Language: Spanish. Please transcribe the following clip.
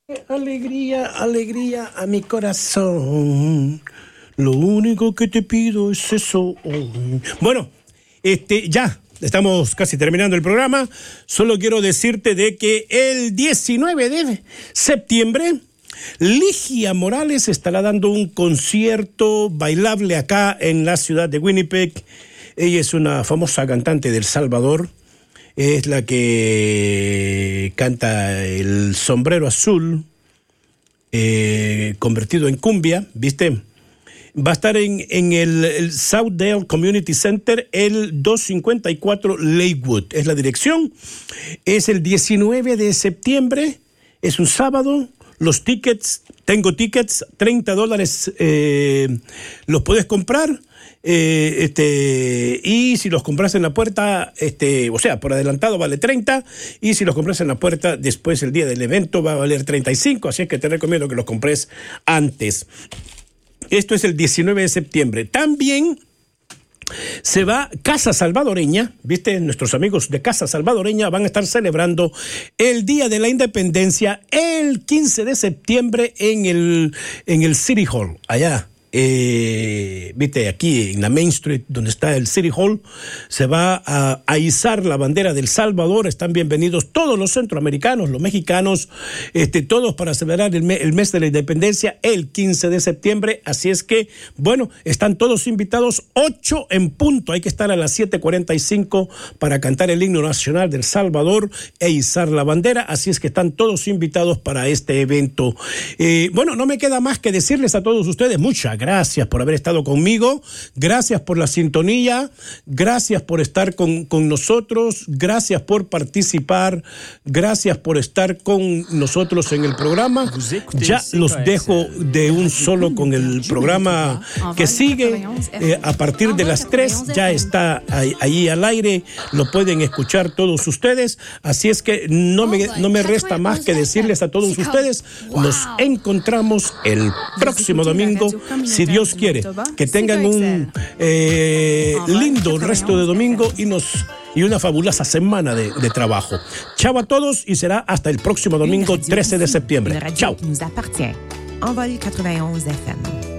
Alegría, alegría a mi corazón. Lo único que te pido es eso. Bueno, ya estamos casi terminando el programa. Solo quiero decirte de que el 19 de septiembre Ligia Morales estará dando un concierto bailable acá en la ciudad de Winnipeg. Ella es una famosa cantante de El Salvador. Es la que canta El Sombrero Azul, convertido en cumbia, ¿viste? Va a estar en el Southdale Community Center, el 254 Lakewood. Es la dirección. Es el 19 de septiembre. Es un sábado. Los tickets, tengo tickets, $30 los puedes comprar. Y si los compras en la puerta, o sea, por adelantado vale 30, y si los compras en la puerta después el día del evento va a valer 35, así es que te recomiendo que los compres antes. Esto es el 19 de septiembre. También se va Casa Salvadoreña, ¿viste? Nuestros amigos de Casa Salvadoreña van a estar celebrando el Día de la Independencia el 15 de septiembre en el City Hall, allá. Viste, aquí en la Main Street, donde está el City Hall, se va a izar la bandera del Salvador. Están bienvenidos todos los centroamericanos, los mexicanos, todos para celebrar el mes de la independencia el 15 de septiembre. Así es que, bueno, están todos invitados, 8 en punto. Hay que estar a las 7:45 para cantar el himno nacional del Salvador e izar la bandera. Así es que están todos invitados para este evento. Bueno, no me queda más que decirles a todos ustedes muchas gracias por haber estado conmigo, gracias por la sintonía, gracias por estar con nosotros, gracias por participar, gracias por estar con nosotros en el programa. Ya los dejo de un solo con el programa que sigue. A partir de las 3 ya está ahí al aire, lo pueden escuchar todos ustedes. Así es que no me resta más que decirles a todos ustedes, nos encontramos el próximo domingo, si Dios quiere. Que tengan un lindo resto de domingo y una fabulosa semana de trabajo. Chao a todos y será hasta el próximo domingo 13 de septiembre. Chao. Envol 91 FM.